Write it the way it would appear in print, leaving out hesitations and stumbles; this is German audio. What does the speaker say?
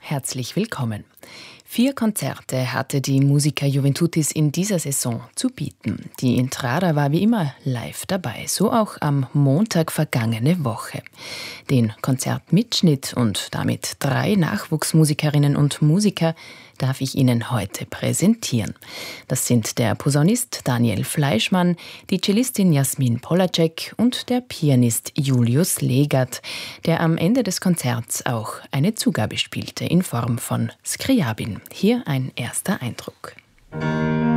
herzlich willkommen. 4 Konzerte hatte die Musica Juventutis in dieser Saison zu bieten. Die Intrada war wie immer live dabei, so auch am Montag vergangene Woche. Den Konzertmitschnitt und damit 3 Nachwuchsmusikerinnen und Musiker darf ich Ihnen heute präsentieren. Das sind der Posaunist Daniel Fleischmann, die Cellistin Jasmin Polacek und der Pianist Julius Legert, der am Ende des Konzerts auch eine Zugabe spielte in Form von Scriabin. Hier ein erster Eindruck.